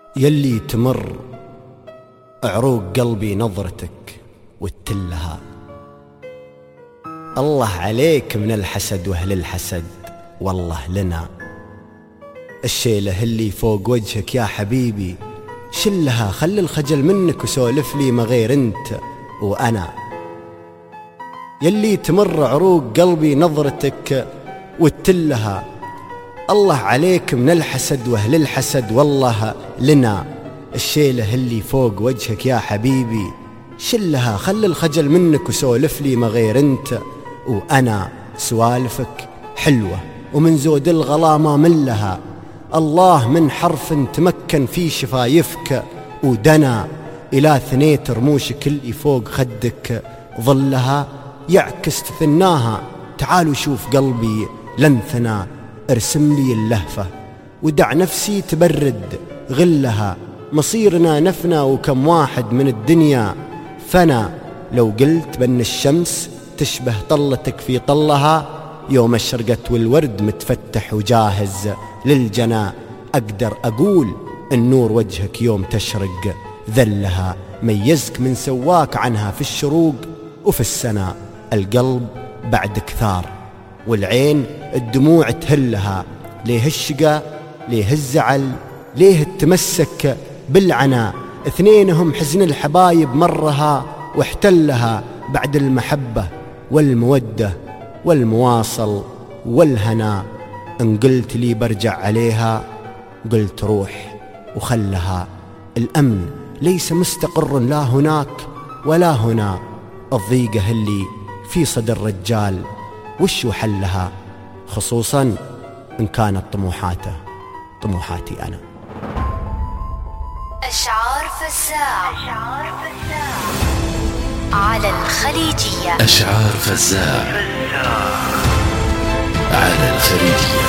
يلي تمر عروق قلبي نظرتك وتلها. الله عليك من الحسد واهل الحسد، والله لنا الشيله اللي فوق وجهك يا حبيبي شلها. خل الخجل منك وسولف لي ما غير انت وانا. يلي تمر عروق قلبي نظرتك وتلها. الله عليك من الحسد واهل الحسد، والله لنا الشيله اللي فوق وجهك يا حبيبي شلها. خل الخجل منك وسولف لي ما غير انت وانا. سوالفك حلوه ومن زود الغلا ما ملها. الله من حرف تمكن في شفايفك ودنا الى ثنيت رموشك اللي فوق خدك ظلها. يعكس تثناها تعالوا شوف قلبي لنثنا. ارسم لي اللهفه ودع نفسي تبرد غلها. مصيرنا نفنى وكم واحد من الدنيا فنا. لو قلت بأن الشمس تشبه طلتك في طلها، يوم اشرقت والورد متفتح وجاهز للجنا. أقدر أقول النور وجهك يوم تشرق ذلها. ميزك من سواك عنها في الشروق وفي السنا. القلب بعدك ثار والعين الدموع تهلها. ليه الشقا ليه الزعل ليه التمسك بالعنا. اثنينهم حزن الحبايب مرها واحتلها. بعد المحبة والمودة والمواصل والهنا. ان قلت لي برجع عليها قلت روح وخلها. الأمن ليس مستقر لا هناك ولا هنا. الضيقة اللي في صدر الرجال وش حلها، خصوصا إن كانت طموحاته طموحاتي أنا. أشعار فزاع على الخليجية. أشعار فزاع على الخليجية.